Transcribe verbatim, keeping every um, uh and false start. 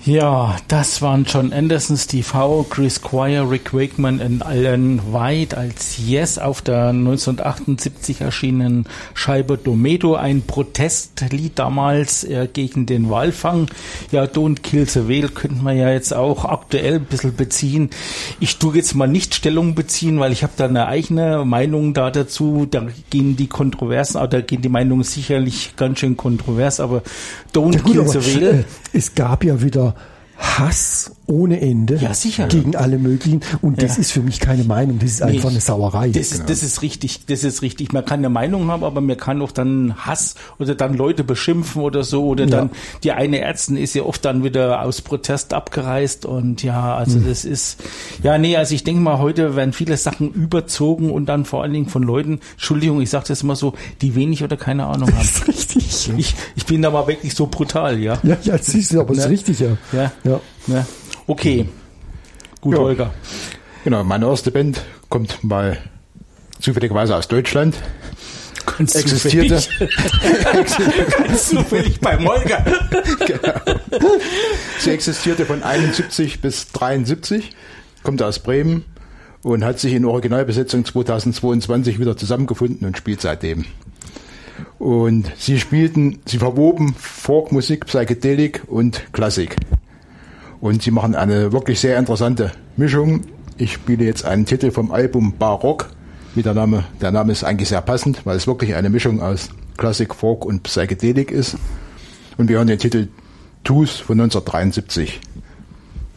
Ja, das waren John Anderson, Steve Howe, Chris Squire, Rick Wakeman und Alan White als Yes auf der neunzehnhundertachtundsiebzig erschienenen Scheibe Domedo, ein Protestlied damals äh, gegen den Walfang. Ja, Don't Kill the Whale könnten wir ja jetzt auch aktuell ein bisschen beziehen. Ich tue jetzt mal nicht Stellung beziehen, weil ich habe da eine eigene Meinung da dazu. Da gehen die Kontroversen, da gehen die Meinungen sicherlich ganz schön kontrovers, aber Don't ja, gut, Kill aber the Whale. Es gab ja wieder Hass ohne Ende ja, sicher. gegen alle möglichen und das ja. ist für mich keine Meinung, das ist nee, einfach eine Sauerei. Das ist, genau. das ist richtig, das ist richtig. Man kann eine Meinung haben, aber man kann auch dann Hass oder dann Leute beschimpfen oder so oder ja. dann die eine Ärztin ist ja oft dann wieder aus Protest abgereist und ja, also mhm. das ist, ja nee, also ich denke mal, heute werden viele Sachen überzogen und dann vor allen Dingen von Leuten, Entschuldigung, ich sage das immer so, die wenig oder keine Ahnung haben. Das ist richtig. Ich, ich bin da mal wirklich so brutal, ja. Ja, ja, das ist aber das ist richtig, ja. Ja, ja. ja. Okay. Gut, ja. Holger. Genau, meine erste Band kommt mal zufälligerweise aus Deutschland. Ganz existierte. Ganz zufällig beim Holger. Genau. Sie existierte von einundsiebzig bis dreiundsiebzig, kommt aus Bremen und hat sich in Originalbesetzung zweitausendzweiundzwanzig wieder zusammengefunden und spielt seitdem. Und sie spielten, sie verwoben Folkmusik, Psychedelik und Klassik. Und sie machen eine wirklich sehr interessante Mischung. Ich spiele jetzt einen Titel vom Album Barock. Wie der Name, der Name ist eigentlich sehr passend, weil es wirklich eine Mischung aus Klassik, Folk und Psychedelik ist. Und wir hören den Titel Tooth von neunzehnhundertdreiundsiebzig.